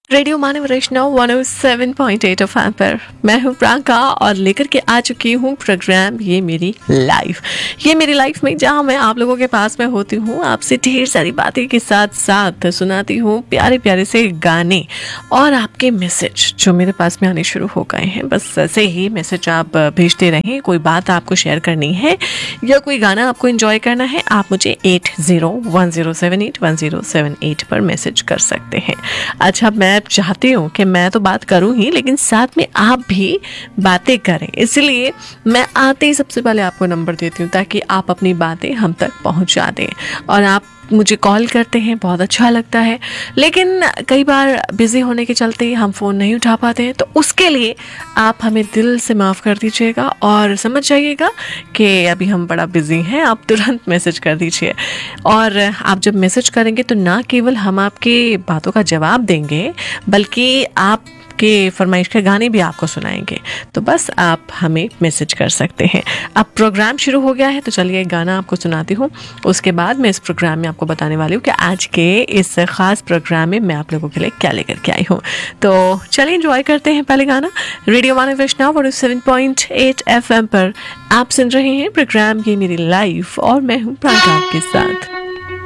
Radio मानव वैष्णव 107.8 FM पर मैं हूँ प्रांका और लेकर के आ चुकी हूँ प्रोग्राम ये मेरी लाइफ में, जहाँ मैं आप लोगों के पास में होती हूँ, आपसे ढेर सारी बातें के साथ साथ सुनाती हूँ प्यारे प्यारे से गाने और आपके मैसेज जो मेरे पास में आने शुरू हो गए हैं। बस ऐसे ही मैसेज आप भेजते रहें। कोई बात आपको शेयर करनी है या कोई गाना आपको एंजॉय करना है, आप मुझे 8010781078 पर मैसेज कर सकते हैं। अच्छा, मैं चाहती हूँ कि मैं तो बात करूँ ही, लेकिन साथ में आप भी बातें करें, इसलिए मैं आते ही सबसे पहले आपको नंबर देती हूँ ताकि आप अपनी बातें हम तक पहुँचा दें। और आप मुझे कॉल करते हैं, बहुत अच्छा लगता है, लेकिन कई बार बिज़ी होने के चलते हम फ़ोन नहीं उठा पाते हैं, तो उसके लिए आप हमें दिल से माफ़ कर दीजिएगा और समझ जाइएगा कि अभी हम बड़ा बिज़ी हैं। आप तुरंत मैसेज कर दीजिए। और आप जब मैसेज करेंगे तो ना केवल हम आपके बातों का जवाब देंगे, बल्कि आप के फरमाइश के गाने भी आपको सुनाएंगे। तो बस आप हमें मैसेज कर सकते हैं। अब प्रोग्राम शुरू हो गया है, तो चलिए एक गाना आपको सुनाती हूँ। उसके बाद मैं इस प्रोग्राम में आपको बताने वाली हूँ कि आज के इस खास प्रोग्राम में मैं आप लोगों के लिए क्या लेकर के आई हूँ। तो चलिए एंजॉय करते हैं पहले गाना। रेडियो मानव वैष्णव और 7.8 FM पर आप सुन रहे हैं प्रोग्राम ये मेरी लाइफ और मैं हूँ प्रांका आपके साथ।